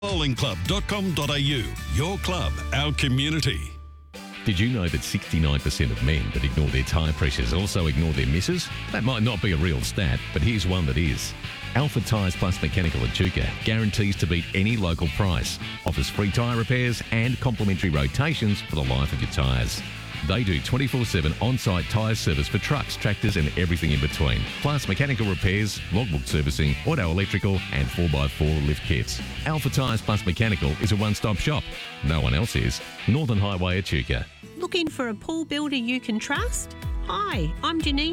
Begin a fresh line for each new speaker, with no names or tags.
bowlingclub.com.au. Your club, our community.
Did you know that 69% of men that ignore their tyre pressures also ignore their misses? That might not be a real stat, but here's one that is. Alpha Tyres Plus Mechanical Echuca guarantees to beat any local price, offers free tyre repairs and complimentary rotations for the life of your tyres. They do 24/7 on-site tyre service for trucks, tractors and everything in between. Plus mechanical repairs, logbook servicing, auto electrical and 4x4 lift kits. Alpha Tyres Plus Mechanical is a one-stop shop. No one else is. Northern Highway Echuca.
Looking for a pool builder you can trust? Hi, I'm Janine